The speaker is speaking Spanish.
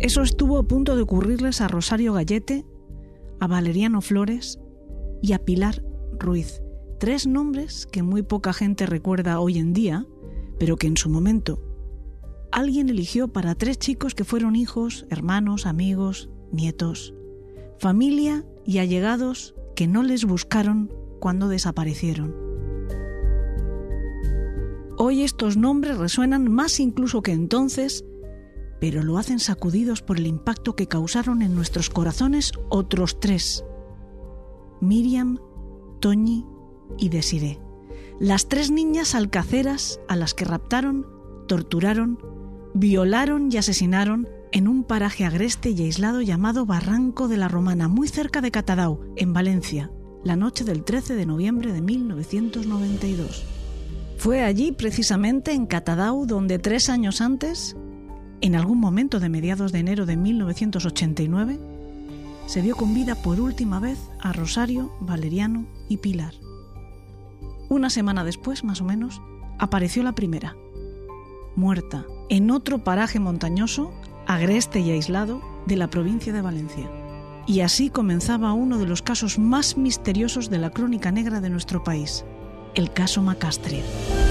Eso estuvo a punto de ocurrirles a Rosario Gallete, a Valeriano Flores y a Pilar Ruiz. 3 nombres que muy poca gente recuerda hoy en día, pero que en su momento alguien eligió para 3 chicos que fueron hijos, hermanos, amigos, nietos, familia y allegados que no les buscaron cuando desaparecieron. Hoy estos nombres resuenan más incluso que entonces, pero lo hacen sacudidos por el impacto que causaron en nuestros corazones otros 3: Miriam, Toñi y Desiré. Las 3 niñas alcaceras a las que raptaron, torturaron, violaron y asesinaron en un paraje agreste y aislado llamado Barranco de la Romana, muy cerca de Catadau, en Valencia, la noche del 13 de noviembre de 1992. Fue allí, precisamente en Catadau, donde 3 años antes, en algún momento de mediados de enero de 1989, se vio con vida por última vez a Rosario, Valeriano y Pilar. Una semana después, más o menos, apareció la primera, muerta, en otro paraje montañoso, agreste y aislado, de la provincia de Valencia. Y así comenzaba uno de los casos más misteriosos de la crónica negra de nuestro país, el caso Macastre.